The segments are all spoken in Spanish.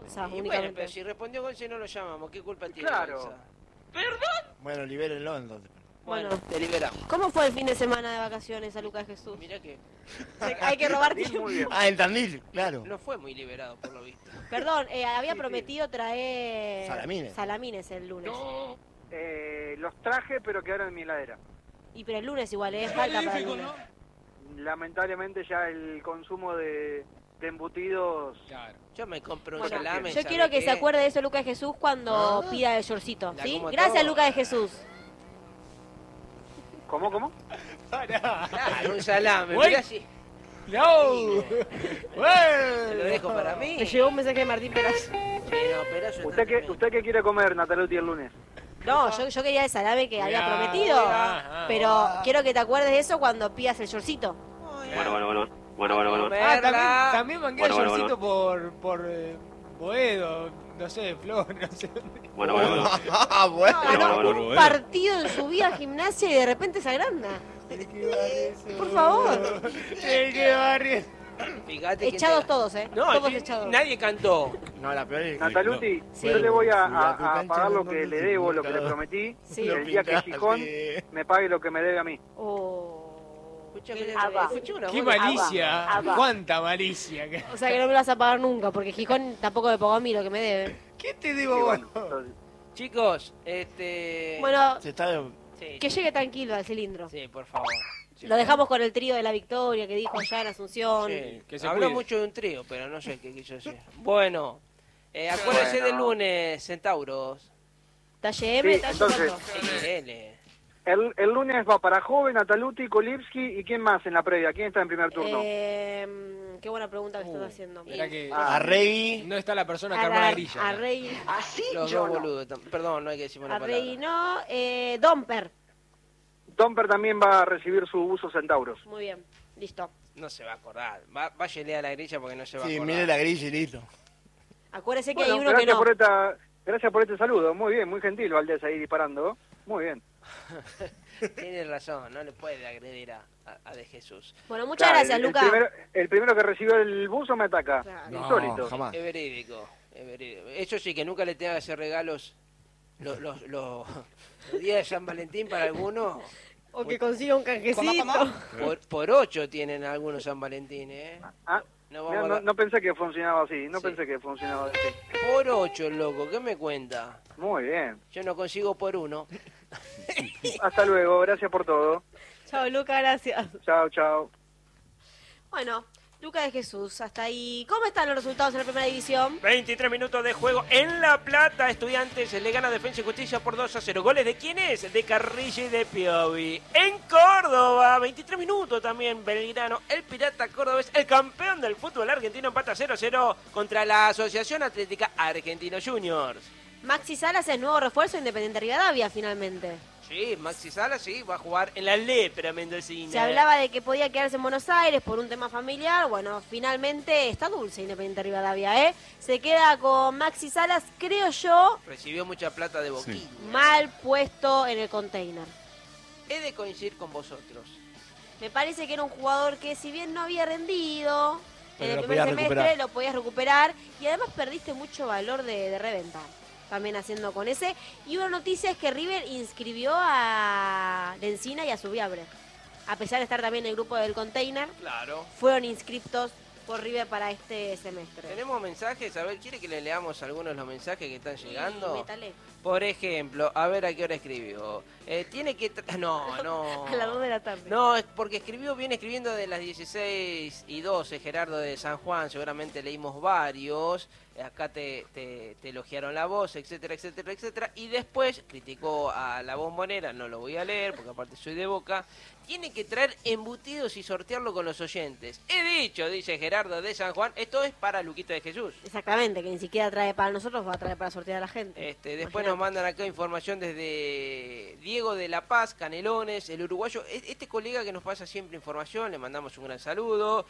O sea, Y bueno, únicamente. pero si respondió Gonce no lo llamamos, ¿qué culpa tiene Claro. Gonza? Bueno, libérenlo entonces. Bueno, Bueno. te liberamos. ¿Cómo fue el fin de semana de vacaciones a Lucas Jesús? Mirá que Hay que robar Sí, tiempo. muy bien. Ah, en Tandil, claro. no fue muy liberado por lo visto. Perdón, había Sí, prometido traer Salamines. salamines el lunes. Los traje, pero quedaron en mi heladera. Y pero el lunes igual, falta para el lunes. Lamentablemente ya el consumo de embutidos... Claro. Yo me compro un Bueno, salame. yo ¿sabe quiero que qué? se acuerde de eso Lucas de Jesús cuando pida el shortcito, La ¿sí? como Gracias toda. Lucas de Jesús. ¿Cómo? Claro, un salame, Uy. mirá si ¡No! te lo dejo para mí. Me llegó un mensaje de Martín Peraz. Sí, no, pero eso está tremendo. ¿Usted qué quiere comer, Nataluti, el lunes? No, yo quería el salame que había Mirá, prometido. Pero mirá. quiero que te acuerdes de eso cuando pidas el shortcito. Bueno. Ah, también mangué el Bueno. shortcito por Boedo, no sé, Flor, no sé. Bueno. Ah, bueno. Ganó un partido en su vida gimnasia y de repente se agranda. Por favor. ¡Qué barrio! Fíjate que Echados te- todos, No, todos sí, echados. nadie cantó. No, la peor es que... Nataluti, Sí. yo le voy Si la a cucaracha pagar lo no que se le debo, lo que le pinta. prometí, Sí. el día que Gijón me pague lo que me debe a mí. Escuchame, Aba. escuché una ¡Qué voz de- malicia! Aba. ¡Cuánta malicia! O sea que no me lo vas a pagar nunca, porque Gijón tampoco me pagó a mí lo que me debe. ¿Qué te Y digo bueno, vos? entonces, Chicos, Bueno, Se está... sí, que llegue tranquilo al cilindro. sí, por favor. Sí, Lo dejamos con el trío de la victoria que dijo allá en Asunción. sí. Que se Habló cuide. mucho de un trío, pero no sé qué quiso decir. Bueno, acuérdense Bueno. del lunes, Centauros. Talle M, Sí, talle entonces- cuánto. XL. el lunes va para Joven, Nataluti, Kolipski y ¿quién más en la previa? ¿Quién está en primer turno? Qué buena pregunta que estás haciendo. Mirá que Arregui. no está la persona que armó la grilla. A Rey, Los dos boludos. Perdón, no hay que decir una a palabra. Rey no. Domper. Domper también va a recibir su uso Centauros. Muy bien, listo. No se va a acordar. Váyale a la grilla porque no se va a Sí, acordar. mire la grilla y listo. Acuérdese que Bueno, hay uno que gracias, no. gracias por este saludo. Muy bien, muy gentil Valdés ahí disparando. Muy bien. Tiene razón, no le puede agredir a De Jesús. Bueno, muchas Claro, gracias, Luca. El primero que recibió el buzo me ataca. Claro. No, Insólito. jamás. Es verídico, es verídico. Eso sí, que nunca le tenga que hacer regalos los días de San Valentín para algunos. O que consiga un canjecito. Por 8 tienen algunos San Valentín, ¿eh? Ah, No vamos a no, dar- no pensé que funcionaba así. No Sí. pensé que funcionaba así. Por 8, loco, ¿qué me cuenta? Muy bien. Yo no consigo por 1. Hasta luego. Gracias por todo. Chao, Luca, gracias. Chao, chao. Bueno, Luca de Jesús, hasta ahí. ¿Cómo están los resultados en la primera división? 23 minutos de juego en La Plata. Estudiantes le gana Defensa y Justicia por 2-0. ¿Goles de quién es? De Carrillo y de Piovi. En Córdoba, 23 minutos también. Belgrano, el Pirata Cordobés, el campeón del fútbol argentino, empata 0-0 contra la Asociación Atlética Argentino Juniors. Maxi Salas es nuevo refuerzo de Independiente Rivadavia, finalmente. Sí, Maxi Sala sí, va a jugar en la Lepra mendocina. Se hablaba de que podía quedarse en Buenos Aires por un tema familiar. Bueno, finalmente está dulce Independiente Rivadavia, ¿eh? Se queda con Maxi Salas, creo yo, Recibió mucha plata de Boquilla. mal puesto en el container. He de coincidir con vosotros. Me parece que era un jugador que, si bien no había rendido en Pero el lo primer podías semestre, recuperar. lo podías recuperar. Y además perdiste mucho valor de reventa. También haciendo con ese. Y una noticia es que River inscribió a Lencina y a Subiabre. A pesar de estar también en el grupo del container, Claro. fueron inscriptos por River para este semestre. Tenemos mensajes, a ver, ¿quiere que le leamos algunos de los mensajes que están llegando? Métale. Por ejemplo, a ver a qué hora escribió. Tiene que... No. A las 2 de la tarde. No, es porque viene escribiendo de las 16:12, Gerardo de San Juan, seguramente leímos varios, acá te elogiaron la voz, etcétera, etcétera, etcétera, y después criticó a la Bombonera, no lo voy a leer porque aparte soy de Boca, tiene que traer embutidos y sortearlo con los oyentes. He dicho, dice Gerardo de San Juan, esto es para Luquita de Jesús. Exactamente, que ni siquiera trae para nosotros, va a traer para sortear a la gente. Después nos mandan acá información desde Diego de La Paz, Canelones, el uruguayo. Este colega que nos pasa siempre información, le mandamos un gran saludo.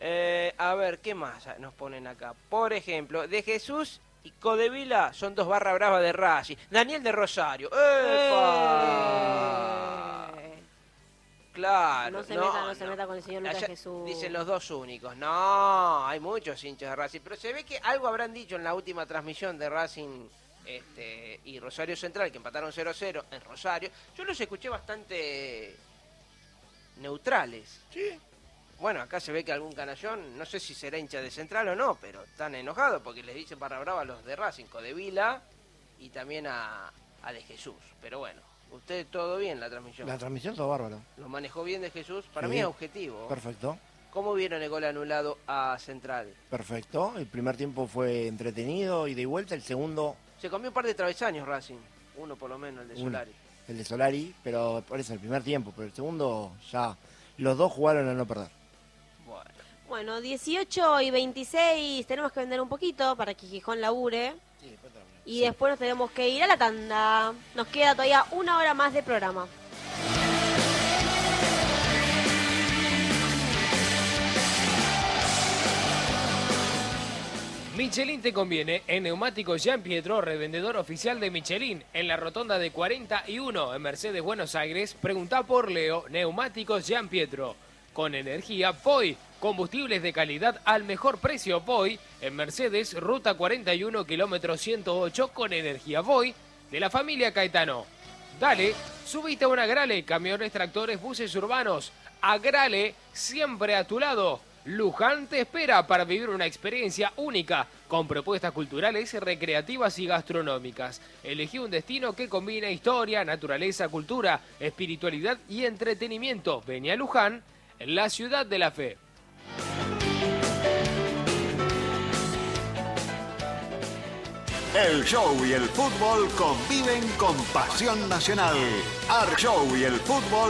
A ver, ¿qué más nos ponen acá? Por ejemplo, de Jesús y Codevila son dos barra bravas de Racing. Daniel de Rosario. ¡Epa! Claro. No se meta con el señor Lucas Allá Jesús. dicen los dos únicos. No, hay muchos hinchas de Racing. Pero se ve que algo habrán dicho en la última transmisión de Racing y Rosario Central, que empataron 0-0 en Rosario. Yo los escuché bastante neutrales. Sí. Bueno, acá se ve que algún canallón, no sé si será hincha de Central o no, pero están enojados porque les dicen barra brava a los de Racing, de Vila y también a de Jesús. Pero bueno, usted todo bien la transmisión. La transmisión todo bárbaro. ¿Lo manejó bien de Jesús? Para Sí. mí es objetivo. Perfecto. ¿Cómo vieron el gol anulado a Central? Perfecto. El primer tiempo fue entretenido y de vuelta. El segundo, Se comió un par de travesaños Racing. Uno por lo menos, el de Uno. Solari. el de Solari, pero por eso el primer tiempo. Pero el segundo ya los dos jugaron a no perder. Bueno. Bueno, 18 y 26 tenemos que vender un poquito para que Gijón labure. Y después nos tenemos que ir a la tanda. Nos queda todavía 1 hora más de programa. Michelin te conviene en Neumáticos Gian Pietro, revendedor oficial de Michelin, en la rotonda de 41 en Mercedes, Buenos Aires. Preguntá por Leo, Neumáticos Gian Pietro. Con energía POI, combustibles de calidad al mejor precio POI, en Mercedes, ruta 41, kilómetro 108, con energía POI, de la familia Caetano. Dale, subite a una Agrale, camiones, tractores, buses urbanos. Agrale, siempre a tu lado. Luján te espera para vivir una experiencia única, con propuestas culturales, recreativas y gastronómicas. Elegí un destino que combina historia, naturaleza, cultura, espiritualidad y entretenimiento. Vení a Luján, la ciudad de la fe. El show y el fútbol conviven con pasión nacional. Ar Show y el fútbol